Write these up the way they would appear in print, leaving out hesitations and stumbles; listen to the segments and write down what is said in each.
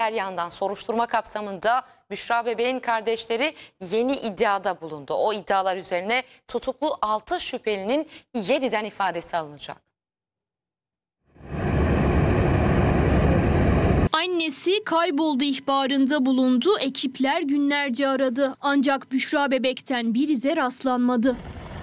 Diğer yandan soruşturma kapsamında Büşra Bebek'in kardeşleri yeni iddiada bulundu. O iddialar üzerine tutuklu 6 şüphelinin yeniden ifadesi alınacak. Annesi kayboldu ihbarında bulundu. Ekipler günlerce aradı. Ancak Büşra Bebek'ten bir ize rastlanmadı.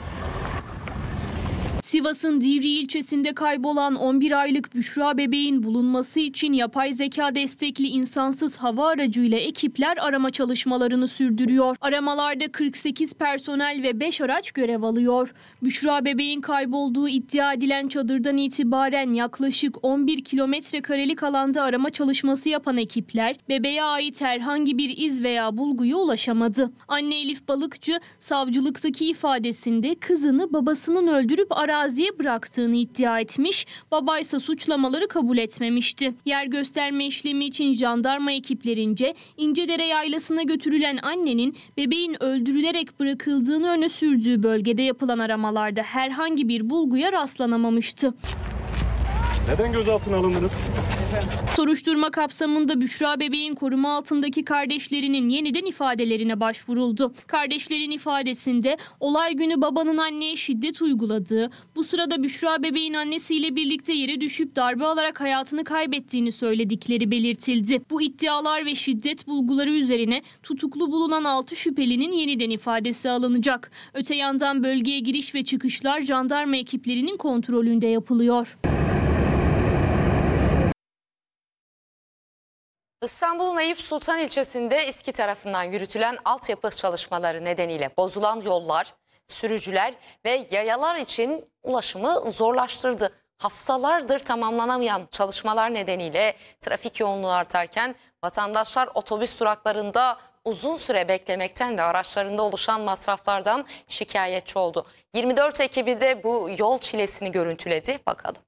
Sivas'ın Divriği ilçesinde kaybolan 11 aylık Büşra Bebek'in bulunması için yapay zeka destekli insansız hava aracıyla ekipler arama çalışmalarını sürdürüyor. Aramalarda 48 personel ve 5 araç görev alıyor. Büşra Bebek'in kaybolduğu iddia edilen çadırdan itibaren yaklaşık 11 kilometre karelik alanda arama çalışması yapan ekipler bebeğe ait herhangi bir iz veya bulguya ulaşamadı. Anne Elif Balıkçı savcılıktaki ifadesinde kızını babasının öldürüp araziye bıraktığını iddia etmiş, babaysa suçlamaları kabul etmemişti. Yer gösterme işlemi için jandarma ekiplerince İncedere Yaylası'na götürülen annenin bebeğin öldürülerek bırakıldığını öne sürdüğü bölgede yapılan aramalarda herhangi bir bulguya rastlanamamıştı. Neden gözaltına alındınız? Soruşturma kapsamında Büşra Bebek'in koruma altındaki kardeşlerinin yeniden ifadelerine başvuruldu. Kardeşlerin ifadesinde olay günü babanın anneye şiddet uyguladığı, bu sırada Büşra Bebek'in annesiyle birlikte yere düşüp darbe alarak hayatını kaybettiğini söyledikleri belirtildi. Bu iddialar ve şiddet bulguları üzerine tutuklu bulunan 6 şüphelinin yeniden ifadesi alınacak. Öte yandan bölgeye giriş ve çıkışlar jandarma ekiplerinin kontrolünde yapılıyor. İstanbul'un Eyüp Sultan ilçesinde İSKİ tarafından yürütülen altyapı çalışmaları nedeniyle bozulan yollar, sürücüler ve yayalar için ulaşımı zorlaştırdı. Haftalardır tamamlanamayan çalışmalar nedeniyle trafik yoğunluğu artarken vatandaşlar otobüs duraklarında uzun süre beklemekten ve araçlarında oluşan masraflardan şikayetçi oldu. 24 ekibi de bu yol çilesini görüntüledi. Bakalım.